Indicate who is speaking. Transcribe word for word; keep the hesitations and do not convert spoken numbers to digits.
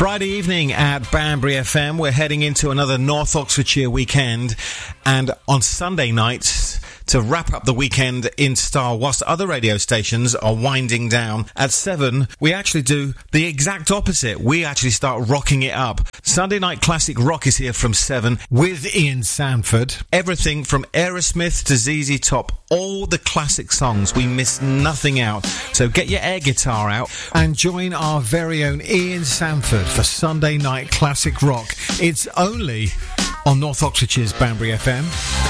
Speaker 1: Friday evening at Banbury F M. We're heading into another North Oxfordshire weekend, and on Sunday nights, to wrap up the weekend in style, whilst other radio stations are winding down, at seven, we actually do the exact opposite. We actually start rocking it up. Sunday Night Classic Rock is here from seven with Ian Sanford. Everything from Aerosmith to Z Z Top, all the classic songs. We miss nothing out. So get your air guitar out and join our very own Ian Sanford for Sunday Night Classic Rock. It's only on North Oxfordshire's Banbury F M.